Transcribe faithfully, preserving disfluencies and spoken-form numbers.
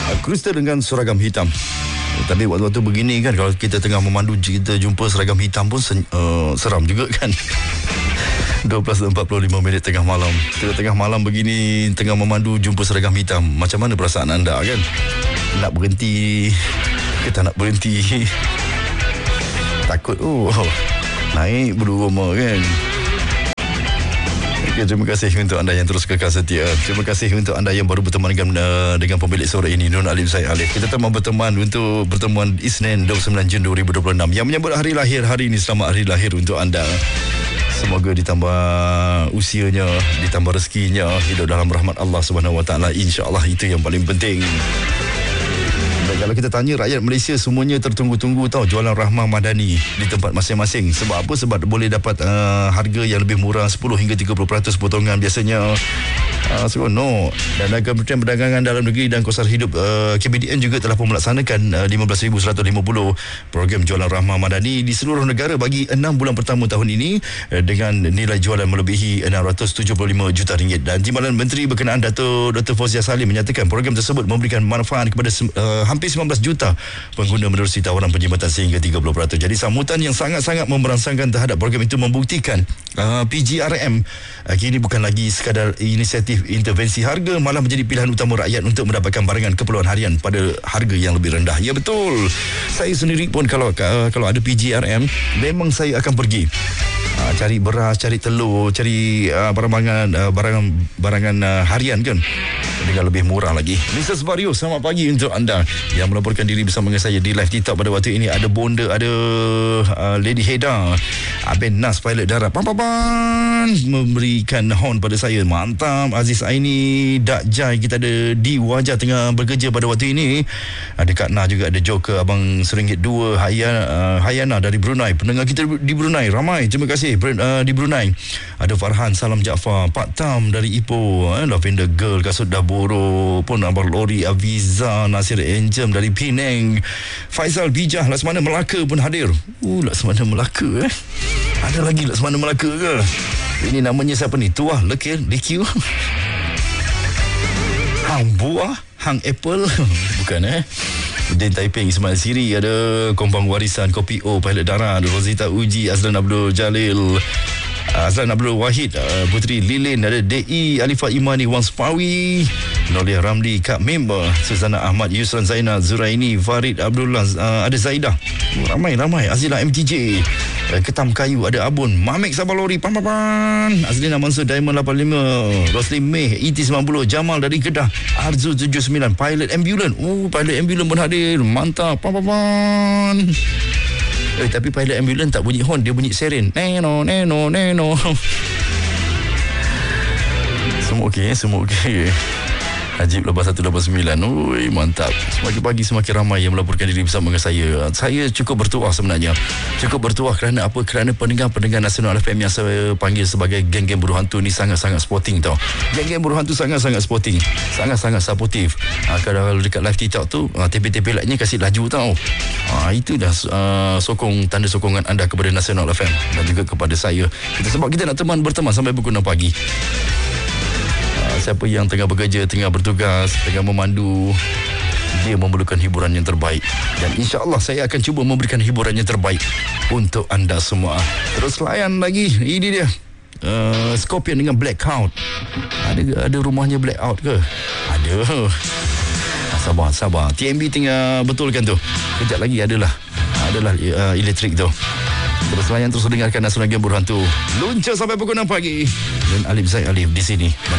Kristen dengan seragam hitam. Tapi waktu-waktu begini kan, kalau kita tengah memandu, kita jumpa seragam hitam pun sen, uh, seram juga kan. dua belas empat puluh lima minit tengah malam. Tengah malam begini, tengah memandu, jumpa seragam hitam. Macam mana perasaan anda kan? Nak berhenti, kita nak berhenti. Takut, oh, naik bulu roma kan. Okay, terima kasih untuk anda yang terus kekal setia. Terima kasih untuk anda yang baru berteman dengan, uh, dengan pemilik sore ini, Nur Alim Syed Alif. Kita telah berteman untuk pertemuan Isnin dua puluh sembilan Jun dua ribu dua puluh enam yang menyambut hari lahir hari ini. Selamat hari lahir untuk anda. Semoga ditambah usianya, ditambah rezekinya, hidup dalam rahmat Allah Subhanahu Wa Taala. Insya-Allah, itu yang paling penting. Dan kalau kita tanya rakyat Malaysia, semuanya tertunggu-tunggu tahu jualan Rahmah Madani di tempat masing-masing. Sebab apa? Sebab boleh dapat uh, harga yang lebih murah, sepuluh hingga tiga puluh peratus potongan biasanya. Uh, seronok. Dan Kementerian Perdagangan Dalam Negeri dan Kos Hidup uh, K B D N juga telah pun melaksanakan uh, lima belas ribu seratus lima puluh program jualan Rahmah Madani di seluruh negara bagi enam bulan pertama tahun ini uh, dengan nilai jualan melebihi enam ratus tujuh puluh lima juta ringgit. Dan Timbalan Menteri Berkenaan Dato' Doktor Fauziah Salim menyatakan program tersebut memberikan manfaat kepada uh, hampir sembilan belas juta pengguna menerusi tawaran perkhidmatan sehingga tiga puluh peratus. Jadi sambutan yang sangat-sangat memberangsangkan terhadap program itu membuktikan uh, P G R M uh, kini bukan lagi sekadar inisiatif intervensi harga, malah menjadi pilihan utama rakyat untuk mendapatkan barangan keperluan harian pada harga yang lebih rendah. Ya betul. Saya sendiri pun kalau uh, kalau ada P G R M, memang saya akan pergi uh, cari beras, cari telur, cari uh, barangan uh, barangan barangan uh, harian kan, dengan lebih murah lagi. Missus Vario, selamat pagi untuk anda yang melaporkan diri bersama dengan saya di live TikTok pada waktu ini. Ada Bonda, ada uh, Lady Heda, Aben Nas, pilot darat, pam pam pam, memberikan horn pada saya. Mantap. Aziz Aini, Dak Jai, kita ada di Wajah tengah bekerja pada waktu ini. Ada Kak Nah juga, ada Joker, Abang Seringgit Dua, Hayana, uh, Hayana dari Brunei. Pendengar kita di Brunei ramai, terima kasih uh, di Brunei. Ada Farhan, Salam Jaafar, Pak Tam dari Ipoh, eh, Lavender Girl, Kasut Daboro pun, Abang Lori, Aviza, Nasir Enjem dari Penang, Faizal Bijah, Laksamana Melaka pun hadir. Uh, Laksamana Melaka eh. Ada lagi Laksamana Melaka ke? Ini namanya siapa ni? Tuah, Lekir, Lekir. Hang Buah, Hang Apple. Bukan eh. Din Taiping, Ismail Siri, ada Kompang Warisan, Kopi O, Pilot Darat, Rosita Uji, Azlan Abdul Jalil, Azlan Abdul Wahid, Putri Lilin, ada D I Alifah Imani, Wang Spawi, Nolia Ramli, Kak Member, Suzana Ahmad, Yusran Zainal, Zuraini, Farid Abdullah, ada Zaidah. Ramai-ramai. Azila M T J, Ketam Kayu, ada Abun, Mamek Sabalori, Pam Pam Pam, Azlina Mansur, Diamond lapan puluh lima, Roslin Meh, E T sembilan puluh, Jamal dari Kedah, Arzu tujuh puluh sembilan, Pilot Ambulance. Oh, Pilot Ambulance pun hadir. Mantap. Pam Pam Pam. Eh, tapi Pilot Ambulance tak bunyi horn, dia bunyi siren. Neno, neno, neno. Semua okey, eh? Semua okey. Najib lapan satu lapan sembilan. Ui, mantap. Semakin pagi semakin ramai yang melaporkan diri bersama dengan saya. Saya cukup bertuah sebenarnya. Cukup bertuah kerana apa? Kerana pendengar-pendengar Nasional F M yang saya panggil sebagai geng-geng buruh hantu ni sangat-sangat sporting tau. Geng-geng buruh hantu sangat-sangat sporting. Sangat-sangat supportive. Ha, kalau dekat live TikTok tu, ha, T P T P like-nya kasih laju tau. Ha, itu dah uh, sokong, tanda sokongan anda kepada Nasional F M dan juga kepada saya. Kita, sebab kita nak teman berteman sampai pukul enam pagi. Siapa yang tengah bekerja, tengah bertugas, tengah memandu, dia memerlukan hiburan yang terbaik. Dan insya-Allah saya akan cuba memberikan hiburan yang terbaik untuk anda semua. Terus layan lagi. Ini dia. Uh, Scorpion dengan Blackout. Ada ada rumahnya Blackout ke? Ada. Sabar, sabar. T M B tengah betulkan tu. Kejap lagi adalah adalah uh, elektrik tu. Terus layan, terus dengarkan Nasional Geng Buruh Hantu. Luncur sampai pukul enam pagi. Dan Alim Syed Alif di sini.